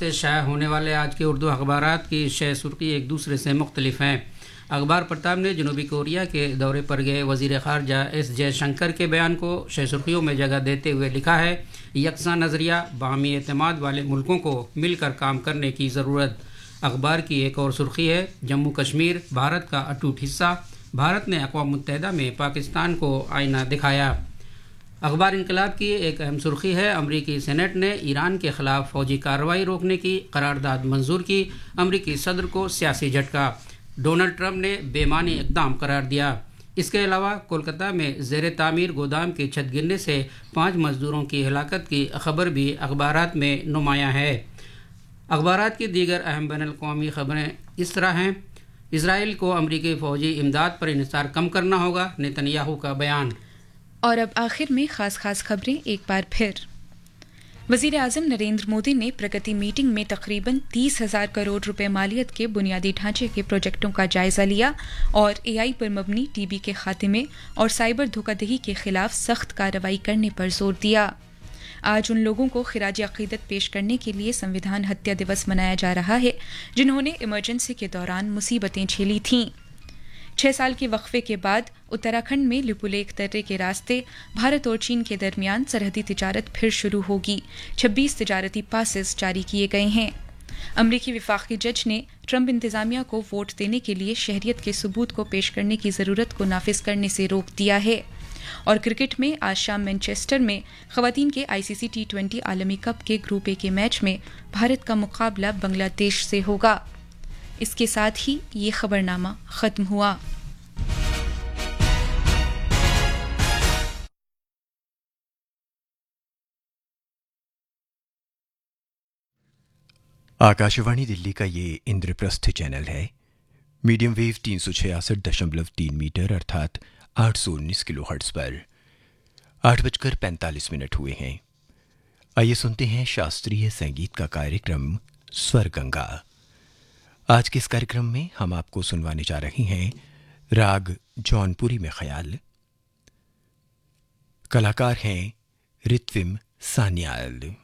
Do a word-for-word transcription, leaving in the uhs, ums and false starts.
से शाया होने वाले आज के उर्दू अखबारात की शय सुर्खी एक दूसरे से मुख्तलिफ हैं। अखबार प्रताप ने जनूबी कोरिया के दौरे पर गए वज़ीर ख़ारजा एस जयशंकर के बयान को शय सुर्खियों में जगह देते हुए लिखा है, यकसा नज़रिया बाहमी एतमाद वाले मुल्कों को मिलकर काम करने की ज़रूरत। अखबार की एक और सुर्खी है, जम्मू कश्मीर भारत का अटूट हिस्सा, भारत ने अक़वाम मुत्तहिदा में पाकिस्तान को आईना दिखाया। अखबार इनकलाब की एक अहम सुर्खी है, अमरीकी सेनेट ने ईरान के ख़िलाफ़ फ़ौजी कार्रवाई रोकने की करारदाद मंजूर की, अमरीकी सदर को सियासी झटका, डोनाल्ड ट्रंप ने बेमानी इक़दाम करार दिया। इसके अलावा कोलकाता में ज़ेर तामीर गोदाम की छत गिरने से पाँच मजदूरों की हलाकत की खबर भी अखबारात में नुमायाँ है। अखबारात की दीगर अहम बैनुल-अक़वामी ख़बरें इस तरह हैं, इसराइल को अमरीकी फ़ौजी इमदाद पर इन्हिसार कम करना होगा, नेतन्याहू का बयान। और अब आखिर में खास खास खबरें एक बार फिर। वज़ीर आज़म नरेंद्र मोदी ने प्रगति मीटिंग में तकरीबन तीस हजार करोड़ रुपए मालियत के बुनियादी ढांचे के प्रोजेक्टों का जायजा लिया और एआई पर मबनी टीबी के खात्मे और साइबर धोखाधड़ी के खिलाफ सख्त कार्रवाई करने पर जोर दिया। आज उन लोगों को खिराज अकीदत पेश करने के लिए संविधान हत्या दिवस मनाया जा रहा है जिन्होंने इमरजेंसी के दौरान मुसीबतें झेली थीं। छह साल के वक्फे के बाद उत्तराखंड में लिपुलेख दर्रे के रास्ते भारत और चीन के दरमियान सरहदी तिजारत फिर शुरू होगी। छब्बीस तिजारती पासेस जारी किए गए हैं। अमरीकी विफाकी जज ने ट्रंप इंतजामिया को वोट देने के लिए शहरियत के सबूत को पेश करने की जरूरत को नाफिज करने से रोक दिया है। और क्रिकेट में आज शाम मैनचेस्टर में खवातीन के आईसीसी टी ट्वेंटी आलमी कप के ग्रुप ए के मैच में भारत का मुकाबला बांग्लादेश से होगा। इसके साथ ही ये खबरनामा खत्म हुआ। आकाशवाणी दिल्ली का ये इंद्रप्रस्थ चैनल है। मीडियम वेव तीन सौ छियासठ दशमलव तीन मीटर अर्थात आठ सौ उन्नीस किलो हर्ट्ज पर आठ बजकर पैंतालीस मिनट हुए हैं। आइए सुनते हैं शास्त्रीय संगीत का कार्यक्रम स्वर गंगा। आज के इस कार्यक्रम में हम आपको सुनवाने जा रहे हैं राग जौनपुरी में ख्याल। कलाकार हैं ऋत्विम सान्याल।